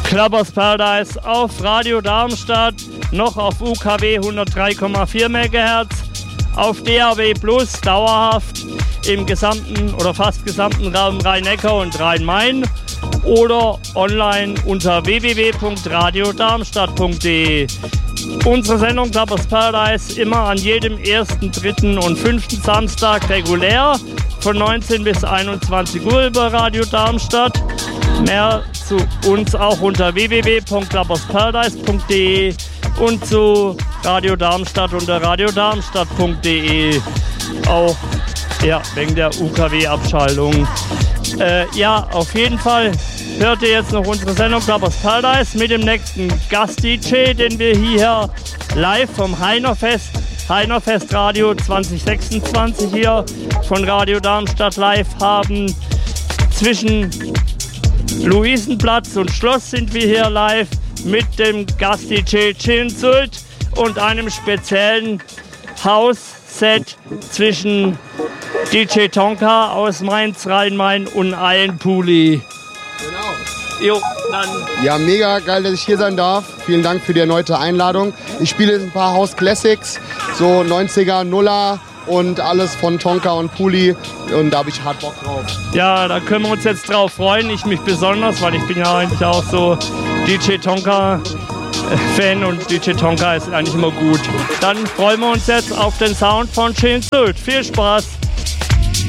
Clubbers Paradise auf Radio Darmstadt, noch auf UKW 103,4 MHz, auf DAB Plus dauerhaft im gesamten oder fast gesamten Raum Rhein-Neckar und Rhein-Main oder online unter www.radiodarmstadt.de. Unsere Sendung Clubbers Paradise immer an jedem 1., 3. und 5. Samstag regulär von 19 bis 21 Uhr über Radio Darmstadt. Mehr zu uns auch unter www.clubbersparadise.de und zu Radio Darmstadt unter radiodarmstadt.de. Auch wegen der UKW-Abschaltung. Auf jeden Fall hört ihr jetzt noch unsere Sendung Clubbers Paradise mit dem nächsten Gast-DJ, den wir hier live vom Heinerfest Radio 2026 hier von Radio Darmstadt live haben. Zwischen Luisenplatz und Schloss sind wir hier live mit dem Gast-DJ Chinsult und einem speziellen House-Set zwischen DJ Tonka aus Mainz, Rhein-Main und Ian Pooley. Genau. Jo, dann. Ja, mega geil, dass ich hier sein darf. Vielen Dank für die erneute Einladung. Ich spiele jetzt ein paar House Classics, so 90er, Nuller und alles von Tonka und Pooley. Und da habe ich hart Bock drauf. Ja, da können wir uns jetzt drauf freuen. Ich mich besonders, weil ich bin ja eigentlich auch so DJ Tonka Fan und DJ Tonka ist eigentlich immer gut. Dann freuen wir uns jetzt auf den Sound von Chinsult. Viel Spaß!